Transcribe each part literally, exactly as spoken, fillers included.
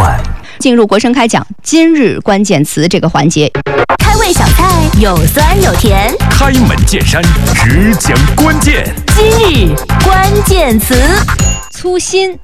one。 进入国声开讲今日关键词这个环节， 开胃小菜有酸有甜， 开门见山，只讲关键。 今日关键词， 粗心。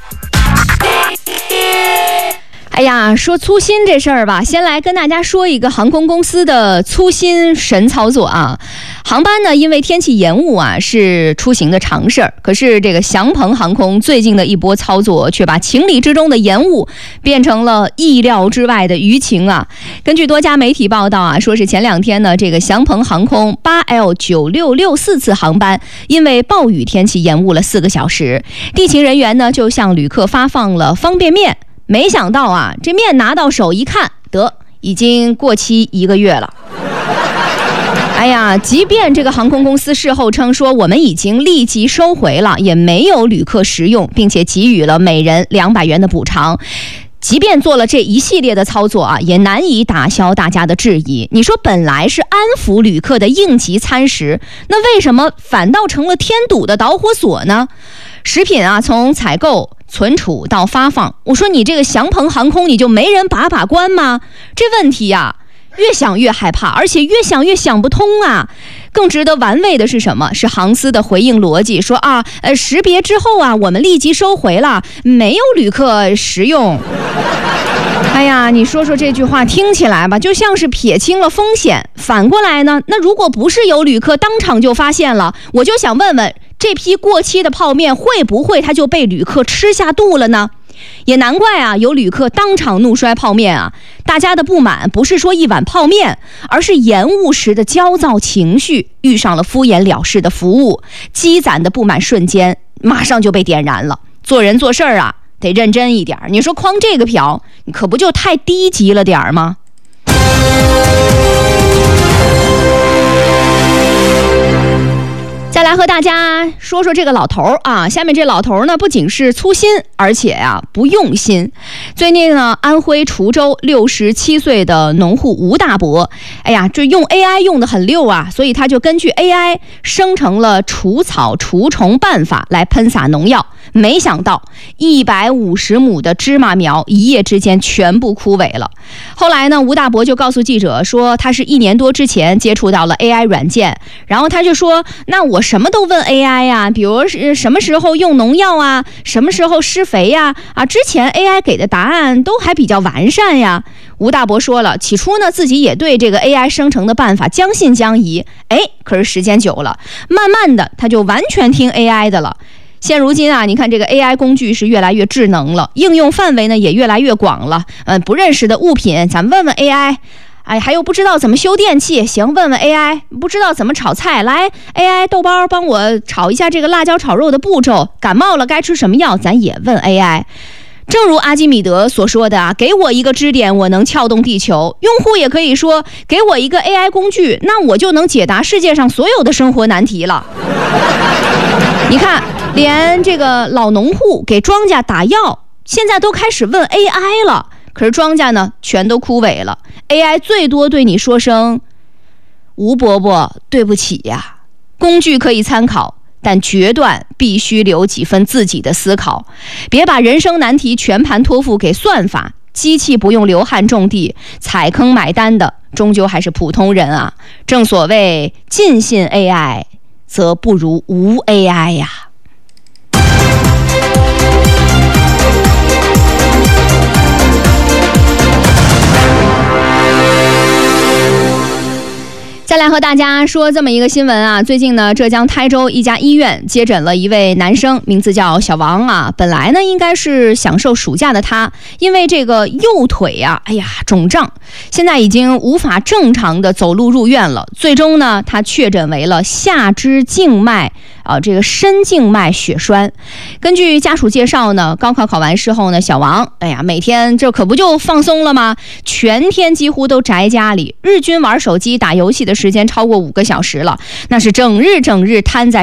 哎呀，说粗心这事儿吧，先来跟大家说一个航空公司的粗心神操作啊。航班呢，因为天气延误啊，是出行的常事儿。可是这个祥鹏航空最近的一波操作，却把情理之中的延误变成了意料之外的舆情啊。根据多家媒体报道啊，说是前两天呢，这个祥鹏航空 八 L 九六六四次航班因为暴雨天气延误了四个小时，地勤人员呢就向旅客发放了方便面。没想到啊，这面拿到手一看，得已经过期一个月了。哎呀，即便这个航空公司事后称说我们已经立即收回了，也没有旅客食用，并且给予了每人两百元的补偿。即便做了这一系列的操作啊，也难以打消大家的质疑。你说本来是安抚旅客的应急餐食，那为什么反倒成了添堵的导火索呢？食品啊，从采购、存储到发放，我说你这个祥鹏航空你就没人把把关吗？这问题呀、啊，越想越害怕，而且越想越想不通啊。更值得玩味的是什么？是航司的回应逻辑，说啊，呃，识别之后啊，我们立即收回了，没有旅客食用。哎呀，你说说这句话听起来吧，就像是撇清了风险。反过来呢，那如果不是有旅客当场就发现了，我就想问问，这批过期的泡面会不会它就被旅客吃下肚了呢？也难怪啊，有旅客当场怒摔泡面啊！大家的不满不是说一碗泡面，而是延误时的焦躁情绪遇上了敷衍了事的服务，积攒的不满瞬间马上就被点燃了。做人做事儿啊，得认真一点。你说诓这个瓢，你可不就太低级了点儿吗？再来和大家说说这个老头啊，下面这老头呢，不仅是粗心，而且呀、啊、不用心。最近呢，安徽滁州六十七岁的农户吴大伯，哎呀，这用 A I 用得很溜啊，所以他就根据 A I 生成了除草除虫办法来喷洒农药。没想到一百五十亩的芝麻苗一夜之间全部枯萎了。后来呢，吴大伯就告诉记者说，他是一年多之前接触到了 A I 软件，然后他就说，那我什么都问 A I 呀，比如是什么时候用农药啊，什么时候施肥呀，啊，之前 A I 给的答案都还比较完善呀。吴大伯说了，起初呢自己也对这个 A I 生成的办法将信将疑，哎，可是时间久了，慢慢的他就完全听 A I 的了。现如今啊，你看这个 A I 工具是越来越智能了，应用范围呢也越来越广了。呃，不认识的物品，咱们问问 A I。哎，还有不知道怎么修电器，行，问问 A I。不知道怎么炒菜，来 A I 豆包帮我炒一下这个辣椒炒肉的步骤。感冒了该吃什么药，咱也问 A I。正如阿基米德所说的啊，给我一个支点，我能撬动地球。用户也可以说，给我一个 A I 工具，那我就能解答世界上所有的生活难题了。你看，连这个老农户给庄稼打药，现在都开始问 A I 了。可是庄稼呢，全都枯萎了。A I 最多对你说声吴伯伯对不起呀。工具可以参考，但决断必须留几分自己的思考，别把人生难题全盘托付给算法。机器不用流汗种地，踩坑买单的终究还是普通人啊。正所谓尽信 A I， 则不如无 A I 呀。再来和大家说这么一个新闻啊，最近呢，浙江台州一家医院接诊了一位男生，名字叫小王啊。本来呢，应该是享受暑假的他，因为这个右腿啊，哎呀肿胀，现在已经无法正常的走路入院了。最终呢，他确诊为了下肢静脉啊，这个深静脉血栓。根据家属介绍呢，高考考完试后呢，小王，哎呀，每天这可不就放松了吗？全天几乎都宅家里，日均玩手机打游戏的时间超过五个小时了，那是整日整日瘫在